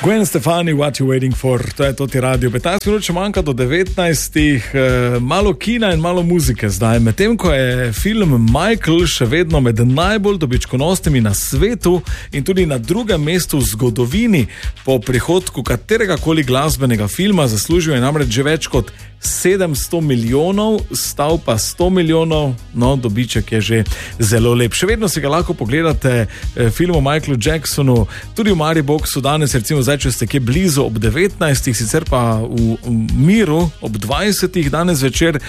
Gwen Stefani, What You Waiting For, to je Toti Radio. 15 minut še manjka do 19. Malo kina in malo muzike zdaj. Medtem ko je film Michael še vedno med najbolj dobičkonosnimi na svetu in tudi na drugem mestu v zgodovini po prihodku katerega koli glasbenega filma, zaslužil je namreč že več kot 700 milijonov, stal pa 100 milijonov, no, dobiček je že zelo lep. Še vedno si ga lahko pogledate, film o Michaelu Jacksonu, tudi v Mariboxu danes, recimo zdaj, če ste kje blizu ob 19, sicer pa v Miru ob 20 danes večer.